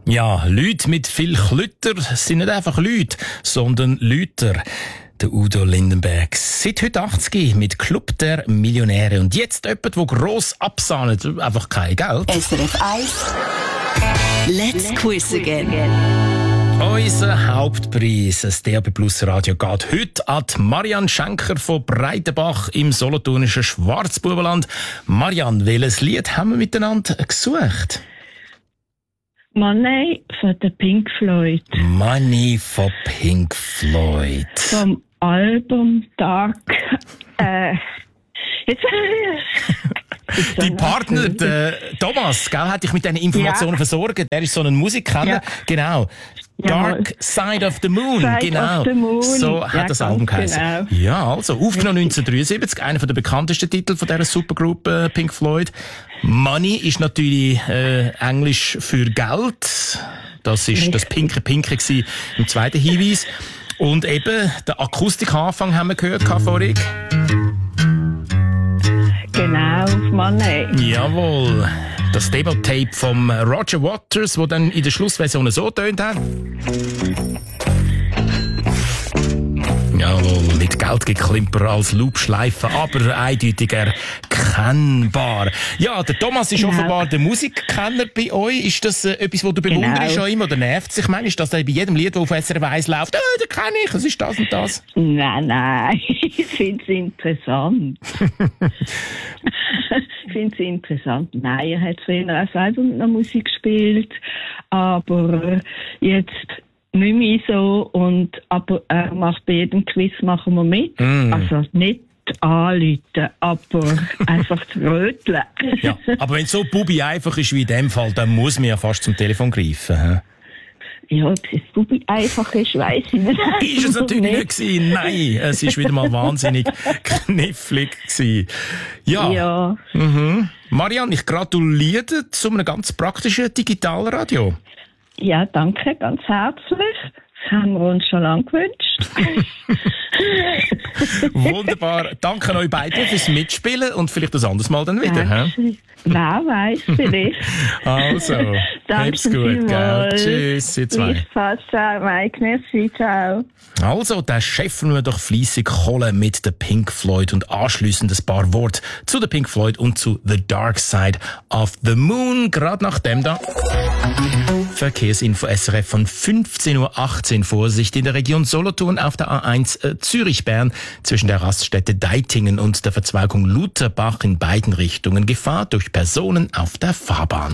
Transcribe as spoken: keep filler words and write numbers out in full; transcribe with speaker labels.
Speaker 1: Ja, Leute mit viel Klütter sind nicht einfach Leute, sondern Lüter. Der Udo Lindenberg. Seit heute achtzig mit Club der Millionäre. Und jetzt jemand, der gross absahnet. Einfach kein Geld.
Speaker 2: S R F eins. Let's quiz again.
Speaker 1: Unser Hauptpreis, das D A B Plus Radio, geht heute an Marianne Schenker von Breitenbach im solothurnischen Schwarzbubenland. Marianne, welches Lied haben wir miteinander gesucht?
Speaker 3: Money von der Pink Floyd.
Speaker 1: Money von Pink Floyd.
Speaker 3: Vom Album Dark. Äh, jetzt.
Speaker 1: Die Partner, der Thomas, gell, hat dich mit diesen Informationen ja. versorgt. Der ist so ein Musikkenner. Ja. Genau. Dark ja, Side of the Moon,
Speaker 3: Side
Speaker 1: genau.
Speaker 3: Of the Moon.
Speaker 1: So hat ja, das Album geheißen. Genau. Ja, also, aufgenommen neunzehnhundertdreiundsiebzig, einer der bekanntesten Titel von dieser Supergruppe Pink Floyd. Money ist natürlich äh, Englisch für Geld. Das ist das Pinke Pinke gsi im zweiten Hinweis. Und eben, der Akustikanfang haben wir gehört vorhin.
Speaker 3: Genau, auf Money.
Speaker 1: Jawohl. Das Demo-Tape vom Roger Waters, das dann in der Schlussversion so tönt hat. Jawohl, mit Geldgeklimper als Loopschleife, aber eindeutig erkennbar. Ja, der Thomas ist genau. offenbar der Musikkenner bei euch. Ist das äh, etwas, was du bewunderst genau. schon immer oder nervt sich manchmal, dass da bei jedem Lied, das auf S R W eins läuft, oh, den kenne ich, es ist das und das?
Speaker 3: Nein, nein, ich finde es interessant. Ich finde es interessant. Nein, er hat früher auch selber mit einer Musik gespielt, aber jetzt nicht mehr so. Und, aber er macht bei jedem Quiz machen wir mit. Mm. Also nicht anrufen, aber einfach röteln.
Speaker 1: Ja, aber wenn es so Bubi einfach ist wie in dem Fall, dann muss man ja fast zum Telefon greifen. He?
Speaker 3: Ja, ob es Bubi einfach ist, weiss ich nicht.
Speaker 1: Ist es natürlich nicht gewesen. Nein, es ist wieder mal wahnsinnig knifflig gewesen. Ja.
Speaker 3: ja.
Speaker 1: Mhm. Marianne, ich gratuliere zu einem ganz praktischen Digitalradio.
Speaker 3: Ja, danke, ganz herzlich. Das haben wir uns schon lange gewünscht.
Speaker 1: Wunderbar. Danke euch beiden fürs Mitspielen und vielleicht das anderes Mal dann wieder. He?
Speaker 3: Wer weiss, vielleicht.
Speaker 1: Also, hab's gut, gell? Tschüss, ihr zwei.
Speaker 3: Bis ciao, Mike, merci, ciao.
Speaker 1: Also, dann schäffen wir doch fleissig Kohle mit der Pink Floyd und anschliessend ein paar Worte zu der Pink Floyd und zu The Dark Side of the Moon. Gerade nach dem da. Verkehrsinfo S R F von fünfzehn Uhr achtzehn. Vorsicht in der Region Solothurn auf der A eins äh, Zürich-Bern zwischen der Raststätte Deitingen und der Verzweigung Lutherbach in beiden Richtungen. Gefahr durch Personen auf der Fahrbahn.